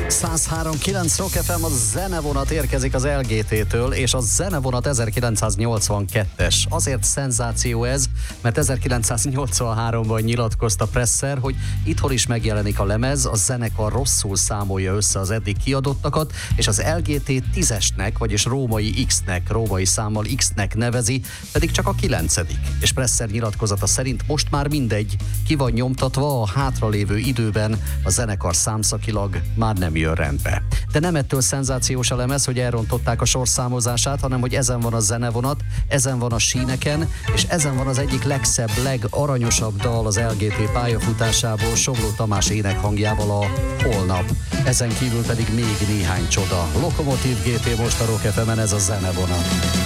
103.9 Rock FM, a zenevonat érkezik az LGT-től, és a zenevonat 1982-es. Azért szenzáció ez, mert 1983-ban nyilatkozta Presser, hogy itthon is megjelenik a lemez, a zenekar rosszul számolja össze az eddig kiadottakat, és az LGT 10-esnek, vagyis római X-nek, római számmal X-nek nevezi, pedig csak a 9. És Presser nyilatkozata szerint most már mindegy, ki van nyomtatva, a hátralévő időben a zenekar számszakilag már nem jön rendbe. De nem ettől szenzációs a lemez, hogy elrontották a sorszámozását, hanem hogy ezen van a zenevonat, ezen van a síneken, és ezen van az egyik legszebb, legaranyosabb dal az LGT pályafutásából, Somló Tamás énekhangjával, a Holnap. Ezen kívül pedig még néhány csoda. Lokomotív GT most a Rock FM-en, ez a zenevonat.